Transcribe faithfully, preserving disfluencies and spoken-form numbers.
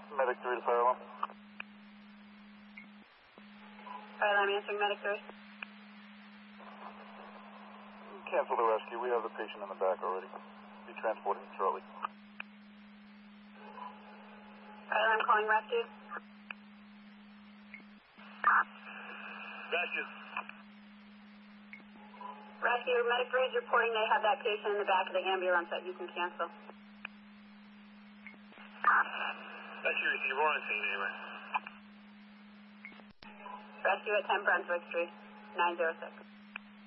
Medic three to fire alarm. Fire alarm answering medic three. Cancel the rescue. We have the patient in the back already. Be transporting him shortly. Fire alarm calling rescue. Rescue. Rescue, medic three is reporting they have that patient in the back of the ambulance that you can cancel. Rescue receiver, we're on scene anyway. Rescue at ten Brunswick Street, nine zero six.